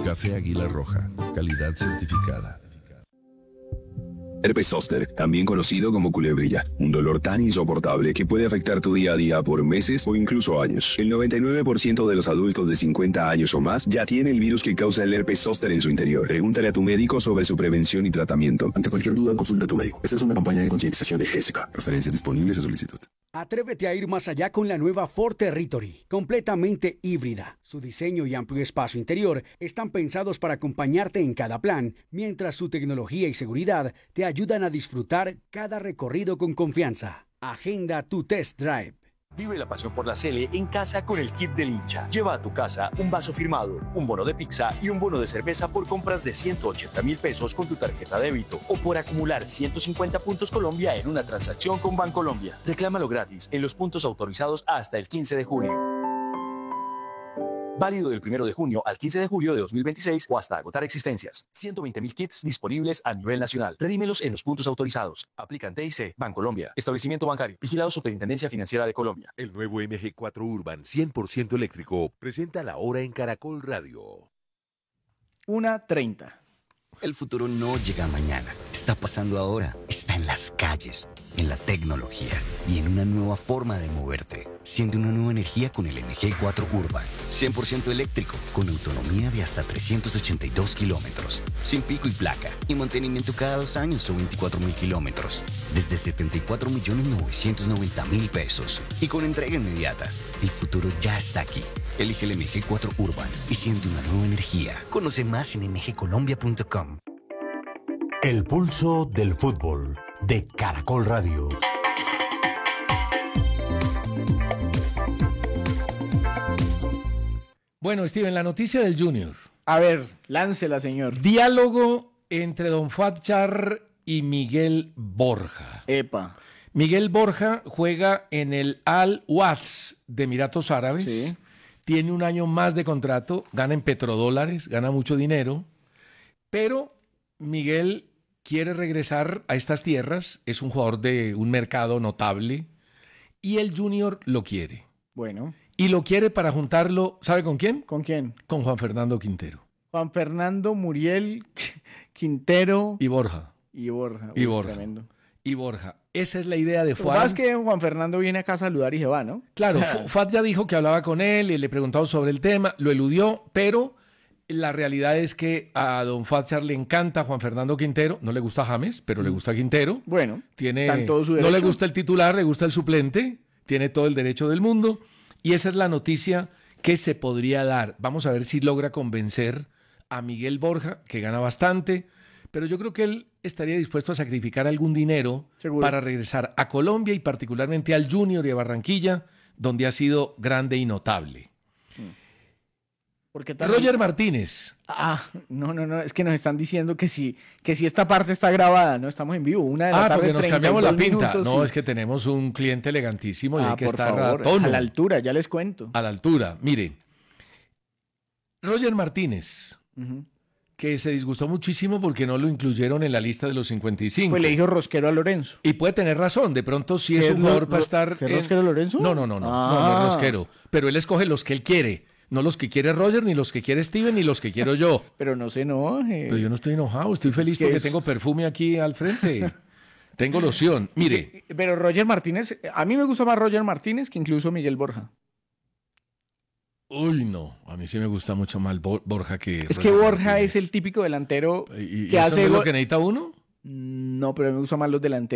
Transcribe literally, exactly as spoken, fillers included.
Café Águila Roja, calidad certificada. Herpes zóster, también conocido como culebrilla, un dolor tan insoportable que puede afectar tu día a día por meses o incluso años. El noventa y nueve por ciento de los adultos de cincuenta años o más ya tiene el virus que causa el herpes zóster en su interior. Pregúntale a tu médico sobre su prevención y tratamiento. Ante cualquier duda, consulta a tu médico. Esta es una campaña de concientización de Jessica. Referencias disponibles a solicitud. Atrévete a ir más allá con la nueva Ford Territory, completamente híbrida. Su diseño y amplio espacio interior están pensados para acompañarte en cada plan, mientras su tecnología y seguridad te ayudan a disfrutar cada recorrido con confianza. Agenda tu test drive. Vive la pasión por la Sele en casa con el kit del hincha. Lleva a tu casa un vaso firmado, un bono de pizza y un bono de cerveza por compras de ciento ochenta mil pesos con tu tarjeta débito o por acumular ciento cincuenta puntos Colombia en una transacción con Bancolombia. Reclámalo gratis en los puntos autorizados hasta el quince de junio. Válido del primero de junio al quince de julio de dos mil veintiséis o hasta agotar existencias. ciento veinte mil kits disponibles a nivel nacional. Redímelos en los puntos autorizados. Aplican T I C, Bancolombia. Establecimiento bancario. Vigilado Superintendencia Financiera de Colombia. El nuevo M G cuatro Urban cien por ciento eléctrico presenta la hora en Caracol Radio. una treinta. El futuro no llega mañana. Está pasando ahora. Está en las calles, en la tecnología y en una nueva forma de moverte. Siente una nueva energía con el M G cuatro Urban. cien por ciento eléctrico, con autonomía de hasta trescientos ochenta y dos kilómetros. Sin pico y placa. Y mantenimiento cada dos años o veinticuatro mil kilómetros. Desde setenta y cuatro millones novecientos noventa mil pesos. Y con entrega inmediata. El futuro ya está aquí. Elige el M G cuatro Urban y siente una nueva energía. Conoce más en m g colombia punto com. El pulso del fútbol de Caracol Radio. Bueno, Steven, la noticia del Junior. A ver, láncela, señor. Diálogo entre Don Fatchar y Miguel Borja. Epa. Miguel Borja juega en el Al-Waz de Emiratos Árabes. Sí. Tiene un año más de contrato, gana en petrodólares, gana mucho dinero, pero Miguel quiere regresar a estas tierras, es un jugador de un mercado notable y el Junior lo quiere. Bueno. Y lo quiere para juntarlo, ¿sabe con quién? ¿Con quién? Con Juan Fernando Quintero. Juan Fernando, Muriel, Quintero. Y Borja. Y Borja. Y Uy, Borja. Tremendo. Y Borja. Esa es la idea de Lo Fuad. más que Juan Fernando viene acá a saludar y se va, ¿no? Claro, Fuad ya dijo que hablaba con él y le preguntaba sobre el tema, lo eludió, pero la realidad es que a don Fatchar le encanta Juan Fernando Quintero, no le gusta James, pero mm. le gusta Quintero. Bueno, tiene, está en todo su no derecho. le gusta el titular, le gusta el suplente, tiene todo el derecho del mundo y esa es la noticia que se podría dar. Vamos a ver si logra convencer a Miguel Borja, que gana bastante, pero yo creo que él estaría dispuesto a sacrificar algún dinero Seguro. para regresar a Colombia y particularmente al Junior y a Barranquilla, donde ha sido grande y notable. Porque Roger Martínez. Ah, no, no, no, es que nos están diciendo que si, que si esta parte está grabada, no estamos en vivo, una de la ah, tarde. porque nos cambiamos la pinta. Minutos, no, sí. es que tenemos un cliente elegantísimo y ah, hay que por estar favor, a tono. A la altura, ya les cuento. A la altura. Mire, Roger Martínez, uh-huh. que se disgustó muchísimo porque no lo incluyeron en la lista de los cincuenta y cinco. Pues le dijo Rosquero a Lorenzo. Y puede tener razón, de pronto sí es un jugador para estar... ¿Qué en... Rosquero Lorenzo? No, no, no, no, ah. no, no es Rosquero. Pero él escoge los que él quiere. No los que quiere Roger, ni los que quiere Steven, ni los que quiero yo. Pero no se enoje. Pero yo no estoy enojado, estoy feliz porque es... tengo perfume aquí al frente. Tengo loción, mire. Pero Roger Martínez, a mí me gusta más Roger Martínez que incluso Miguel Borja. Uy, no, a mí sí me gusta mucho más Borja que Es Roger que Borja Martínez. Es el típico delantero ¿Y, y que eso hace... no es lo que necesita uno? No, pero a mí me gustan más los delanteros.